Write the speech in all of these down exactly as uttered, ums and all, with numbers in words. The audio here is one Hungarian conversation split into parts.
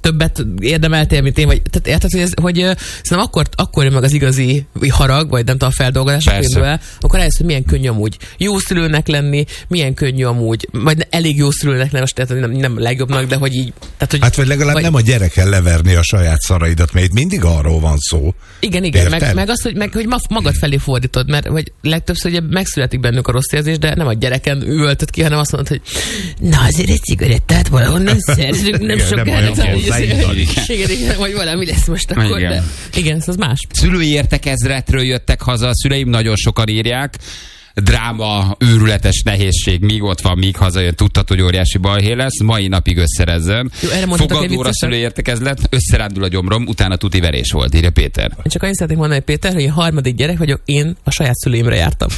többet érdemeltél, mint én, vagy tehát érted, hogy, ez, hogy szerintem akkor, akkor jön meg az igazi harag, vagy nem tudom, a feldolgozás, el, akkor rájössz, hogy milyen könnyű amúgy jó szülőnek lenni, milyen könnyű amúgy, vagy elég jó szülőnek lenni, most tehát nem, nem legjobbnak, de hogy így. Tehát, hogy, hát vagy legalább vagy, nem a gyereken leverni a saját szaraidat, mert itt mindig arról van szó. Igen, igen, meg, meg az, hogy, meg, hogy magad felé fordítod, mert vagy legtöbbször ugye megszületik bennük a rossz érzés, de nem a gyereken üvöltöd ki, hanem azt mondod, hogy na azért egy cigarettát valahonnan szerzünk, nem sokára. Igen, vagy valami lesz most akkor, igen. De igen, ez az más. Szülői értekezletről jöttek haza, a szüleim nagyon sokan írják, dráma, őrületes nehézség, míg ott van, míg hazajön, tudtad, hogy óriási balhé lesz, mai napig összerezzen. Fogadóra szülői értekezlet, összerándul a gyomrom, utána tuti verés volt, írja Péter. Én csak annyit szeretnék mondani, Péter, hogy a harmadik gyerek vagyok, én a saját szüleimre jártam.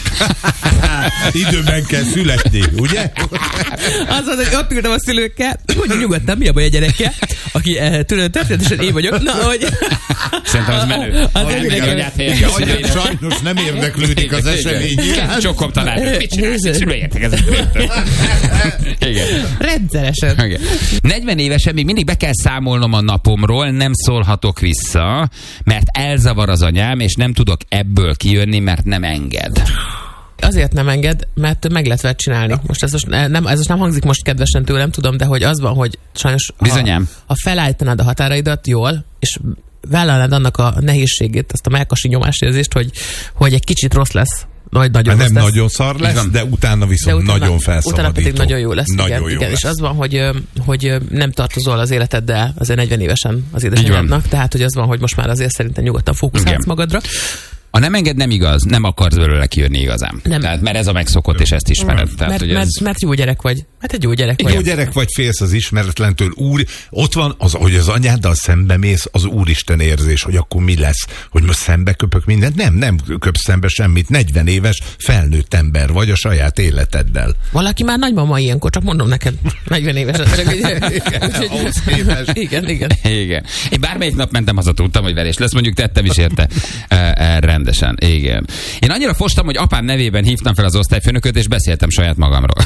Időben kell születni, ugye? Az az, hogy ott ültem a szülőkkel, hogy nyugodtan, mi a baj a gyerekkel, aki eh, tőle történetesen én vagyok, na, hogy... Szerintem az menő. Az az sajnos nem érdeklődik az esemény. Csokom tanár, mit csinálsz? Szülőjétek ez. Igen. Rendszeresen. Igen. negyven évesen még mindig be kell számolnom a napomról, nem szólhatok vissza, mert elzavar az anyám, és nem tudok ebből kijönni, mert nem enged. Azért nem enged, mert meg lehet vele csinálni. Most ez most nem, ez most nem hangzik most kedvesen tőlem, tudom, de hogy az van, hogy sajnos ha, ha felállítanád a határaidat jól, és vállalnád annak a nehézségét, azt a melkasi nyomásérzést, hogy, hogy egy kicsit rossz lesz, vagy nagyon nem lesz. nagyon szar lesz, de utána viszont de utána, nagyon felszabadító. Utána pedig nagyon jó lesz. Nagyon igen, jó igen. lesz. És az van, hogy, hogy nem tartozol az életeddel azért negyven évesen az édesanyádnak, tehát hogy az van, hogy most már azért szerintem nyugodtan fókuszálsz magadra. A nem enged nem igaz, nem akarsz belőle kijönni igazán. Nem. Tehát, mert ez a megszokott, és ezt ismered. Tehát, mert, hogy mert, ez... mert jó gyerek vagy. Hát egy jó gyerek vagy. Jó gyerek vagy, félsz az ismeretlentől. Úr, ott van, az, hogy az anyáddal szembe mész, az úristen érzés, hogy akkor mi lesz, hogy most szembe köpök mindent. Nem, nem köpsz szembe semmit. negyven éves felnőtt ember vagy a saját életeddel. Valaki már nagymama ilyenkor, csak mondom neked, negyven éves. igen, igen. Igen. Én bármelyik nap mentem haza, tudtam, hogy verés lesz, mondjuk tettem is érte e, rendesen. Igen. Én annyira fostam, hogy apám nevében hívtam fel az osztályfőnököt, és beszéltem saját magamról.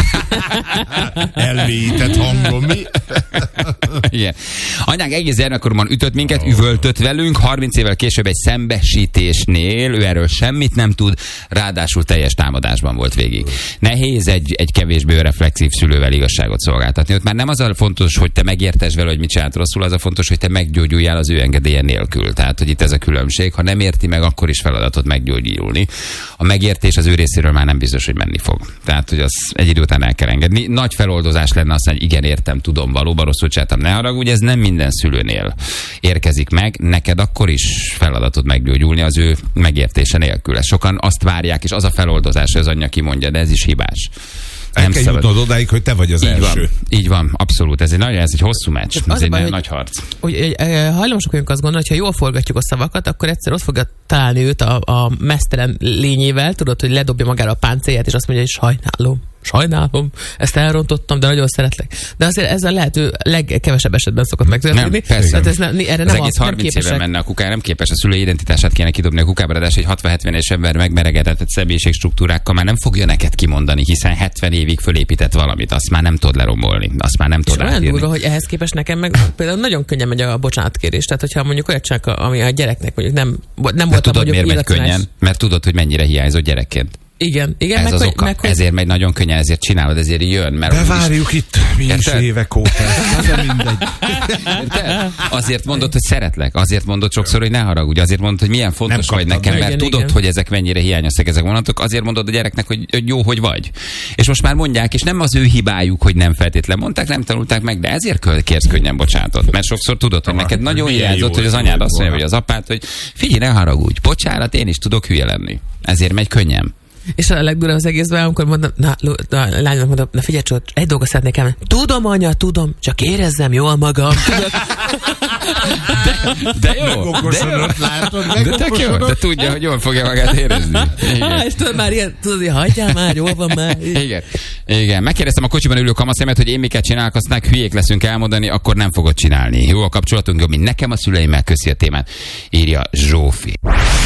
Elmélyített hangom, mi? Igen. Anyánk egész gyermekkoromban ütött minket, üvöltött velünk, harminc évvel később egy szembesítésnél, ő erről semmit nem tud, ráadásul teljes támadásban volt végig. Nehéz egy, egy kevésbé reflexív szülővel igazságot szolgáltatni. Ott már nem az a fontos, hogy te megértesd vele, hogy mit csinált rosszul, az a fontos, hogy te meggyógyuljál az ő engedélye nélkül. Tehát, hogy itt ez a különbség. Ha nem érti meg, akkor is feladatot meggyógyulni. A megértés az ő részéről már nem biztos, hogy menni fog. Tehát, hogy az egy idő után el kell engedni. Nagy feloldozás lenne azt mondani, hogy igen, értem, tudom, valóban rosszul csináltam, ne haragudj, ez nem minden szülőnél érkezik meg. Neked akkor is feladatot meggyógyulni az ő megértése nélkül. Sokan azt várják, és az a feloldozás, hogy az anyja kimondja, de ez is hibás. El nem kell szabad. Jutnod odáig, hogy te vagy az így első. Van, így van, abszolút. Ez egy, nagyon, ez egy hosszú meccs. Csak ez egy baj, nagy harc. Hogy, hajlamosak vagyunk azt gondolni, hogy ha jól forgatjuk a szavakat, akkor egyszer ott fogja találni őt a, a mesztelen lényével, tudod, hogy ledobja magára a páncélját, és azt mondja, hogy sajnálom. Sajnálom, ezt elrontottam, de nagyon szeretlek. De azért ez a lehető legkevesebb esetben szokott megtörténni. Persze. Ez nem, erre az nem egész harminc éve menne a kukára, nem képes a szülő identitását kéne kidobni a kukába, de egy hatvan-hetven éves ember megmeregetett személyiségstruktúrákkal már nem fogja neked kimondani, hiszen hetven évig fölépített valamit, azt már nem tudod lerombolni, azt már nem tudod átírni. És olyan durva, hogy ehhez képest nekem meg például nagyon könnyen megy a bocsánatkérés. Tehát, hogyha mondjuk olyat csinálok, ami a gyereknek mondjuk nem, nem volt tudod, miért megy könnyen? Mert tudod, hogy mennyire hiányzott gyerekként. Igen, igen. Ez meg, az hogy, oka. Meg, hogy... Ezért megy nagyon könnyen, ezért csinálod, ezért jön. Mert de várjuk is... itt mi is évek óta. Ez mindegy. Azért mondod, hogy szeretlek. Azért mondod sokszor, hogy ne haragudj. Azért mondod, hogy milyen fontos vagy nekem, mert igen, tudod, igen. hogy ezek mennyire hiányosak ezek vonatok. Azért mondod a gyereknek, hogy, hogy jó, hogy vagy. És most már mondják, és nem az ő hibájuk, hogy nem feltétlen mondták, nem tanulták meg, de ezért kérsz könnyen bocsánatot. Mert sokszor tudod, hogy neked nagyon hiányzott, hogy az anyád azt mondja, vagy az apád, hogy figyelj, ne haragudj. Bocsánat, én is tudok hülye lenni. Ezért megy könnyen. És a legdurvább az egészben, amikor mondom, na, na, a lányomnak mondom, na figyelj csak, egy dolgot szeretnék elmenni. Tudom, anya, tudom, csak érezzem jól magam. De, de jó, de jó. Látod, de tök jó, de tudja, hogy jól fogja magát érezni. Há, és tudod már ilyen, tudod, hogy hagyjál már, jól van már. Igen, igen. Megkérdeztem a kocsiban ülő kamaszemet, hogy én miket csinálok, aztán hülyék leszünk elmondani, akkor nem fogod csinálni. Jó a kapcsolatunk, jobb, mint nekem a szüleimmel, köszi a témát, írja Zsófi.